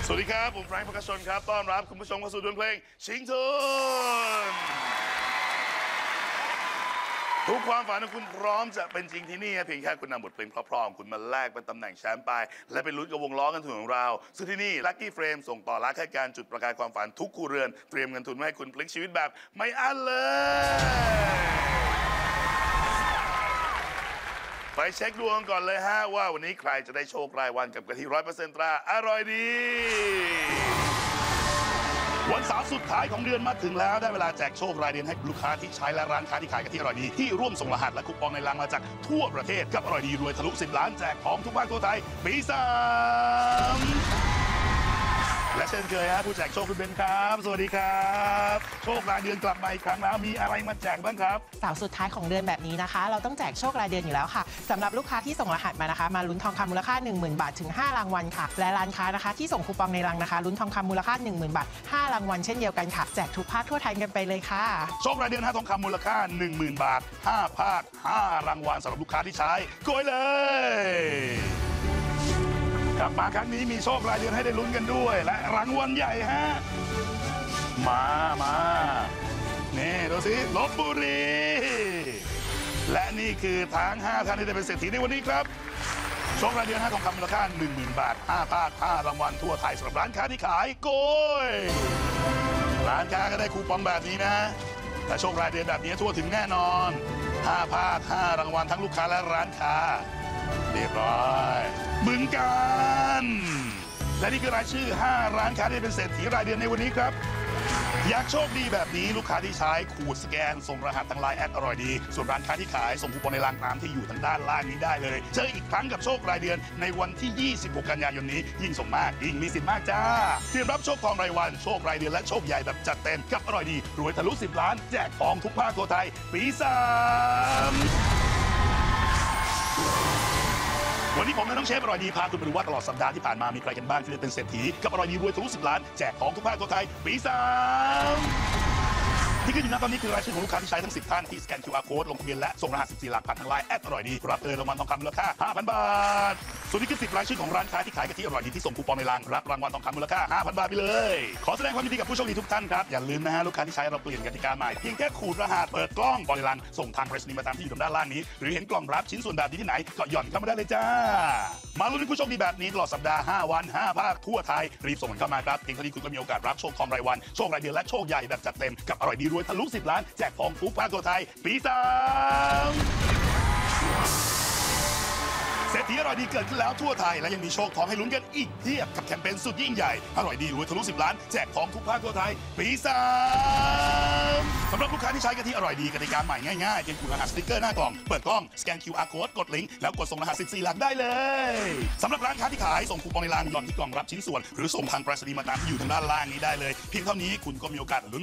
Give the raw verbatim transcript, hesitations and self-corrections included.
สวัสดีครับผมแฟรงค์ พกชนครับต้อนรับคุณผู้ชมเข้าสู่ดวลเพลงชิงทุนทุกความฝันของคุณพร้อมจะเป็นจริงที่นี่เพียงแค่คุณนำบทเพลงเพราะๆของคุณมาแลกเป็นตำแหน่งแชมป์ไปและเป็นลุ้นกับวงล้อกันทุนของเราซึ่งที่นี่ Lucky Frame ส่งต่อรักให้การจุดประกายความฝันทุกครัวเรือนเตรียมเงินทุนมาให้คุณพลิกชีวิตแบบไม่อั้นเลยไปเช็คดวงก่อนเลยฮะว่าวันนี้ใครจะได้โชครายวันกับกะทิร้อยเปอร์เซ็นต์ตราอร่อยดีวันเสาร์สุดท้ายของเดือนมาถึงแล้วได้เวลาแจกโชครายเดือนให้ลูกค้าที่ใช้และร้านค้าที่ขายกะทิอร่อยดีที่ร่วมส่งรหัสและคูปองในลังมาจากทั่วประเทศกับอร่อยดีรวยทะลุสิบล้านแจกของทุกภาคทั่วไทยปีสามและเช่นเคยฮะผู้แจกโชคคุณเบนครับสวัสดีครับโชครายเดือนกลับมาอีกครั้งแล้วมีอะไรมาแจกบ้างครับเสาร์สุดท้ายของเดือนแบบนี้นะคะเราต้องแจกโชครายเดือนอยู่แล้วค่ะสำหรับลูกค้าที่ส่งรหัสมานะคะมาลุ้นทองคำมูลค่า หนึ่งหมื่น บาทถึงห้ารางวัลค่ะและร้านค้านะคะที่ส่งคูปองในรังนะคะลุ้นทองคำมูลค่า หนึ่งหมื่น บาทห้ารางวัลเช่นเดียวกันค่ะแจกทุกภาคทั่วไทยกันไปเลยค่ะโชครายเดือนห้าทองคำมูลค่า หนึ่งหมื่น บาทห้าภาคห้ารางวัลสำหรับลูกค้าที่ใช้โกยเลยกลับมาครั้งนี้มีโชครายเดือนให้ได้ลุ้นกันด้วยและรางวัลใหญ่ฮะมามานี่ดูสิลพบุรีและนี่คือทั้งห้าท่านที่ได้เป็นเศรษฐีในวันนี้ครับโชครายเดือนห้าทองคำมูลค่า หนึ่งหมื่น บาทห้าภาคห้ารางวัลทั่วไทยสำหรับร้านค้าที่ขายโกยร้านค้าก็ได้คูปองแบบนี้นะแต่โชครายเดือนแบบนี้ทั่วถึงแน่นอนห้าภาคห้ารางวัลทั้งลูกค้าและร้านค้าเรียบร้อยบึงการและนี่คือรายชื่อห้าร้านค้าที่เป็นเศรษฐีรายเดือนในวันนี้ครับอยากโชคดีแบบนี้ลูกค้าที่ใช้ขูดสแกนส่งรหัสทางไลน์แอดอร่อยดีส่วนร้านค้าที่ขายส่งคูปองในรางตามที่อยู่ทางด้านล่างนี้ได้เลยเจออีกครั้งกับโชครายเดือนในวันที่ยี่สิบหกกันยายนนี้ยิ่งส่งมากยิ่งมีสิทธิ์มากจ้าเตรียมรับโชคทองรายวันโชครายเดือนและโชคใหญ่แบบจัดเต็มกับอร่อยดีรวยทะลุสิบล้านแจกทองทุกภาคทั่วไทยปีสามวันนี้ผมและน้องเชฟอร่อยดีพาคุณไปดูว่าตลอดสัปดาห์ที่ผ่านมามีใครกันบ้างที่ได้เป็นเศรษฐีกับอร่อยดีรวยทะลุสิบล้านแจกของทุกภาคทั่วไทยปีสามที่ขึ้นอยู่ณตอนนี้คือรายชื่อของลูกค้าที่ใช้ทั้งสิบท่านที่สแกน คิว อาร์ Code ลงทะเบียนและส่งรหัสสิบสี่หลักผ่านทางไลน์แอดอร่อยดีรับเงินรางวัลทองคำมูลค่า ห้าพัน บาทส่วนนี้คือสิบรายชื่อของร้านค้าที่ขายกะทิอร่อยดีที่ส่งคูปองในรังรับรางวัลทองคำมูลค่า ห้าพัน บาทไปเลยขอแสดงความยินดีกับผู้โชคดีทุกท่านครับอย่าลืมนะฮะลูกค้าที่ใช้เราเปลี่ยนกติกาใหม่เพียงแค่ขูดรหัสเปิดกล้องบอลในรังส่งทางไปรษณีย์มาตามที่อยู่ทางด้านล่างนี้หรือเห็นกล่องรับชิ้นส่วนแบบนี้ที่ไหนก็หย่อนเข้ามาได้เลยจ้ามาลุ้นผู้โชคดีแบบนี้ตลอดสัปดาห์ห้าวันห้าภาคทั่วไทยรีบส่งกันเข้ามาครับเพียงเท่านี้คุณก็มีโอกาสรับโชคทองรายวันโชครายเดือนและโชคใหญ่แบบจัดเต็มกับอร่อยดีรวยทะลุสิบล้านแจกทองทุกภาคทั่วไทยปีสามเศรษฐีอร่อยดีเกิดขึ้นแล้วทั่วไทยและยังมีโชคทองให้ลุ้นกันอีกเพียบกับแคมเปญสุดยิ่งใหญ่อร่อยดีรวยทะลุสิบล้านแจกทองทุกภาคทั่วไทยปีสามสำหรับลูกค้าที่ใช้กะทิอร่อยดีกติกาใหม่ง่ายๆเพียงขูดรหัสสติ๊กเกอร์หน้ากล่องเปิดกล้องสแกน คิว อาร์ Code กดลิงก์แล้วกดส่งรหัสสิบสี่หลักได้เลยสำหรับร้านค้าที่ขายส่งคูปองในรังหย่อนที่กล่องรับชิ้นส่วนหรือส่งทางไปรษณีย์มาตามที่อยู่ทางด้านล่างนี้ได้เลยเพียงเท่านี้คุณก็มีโอกาสลุ้น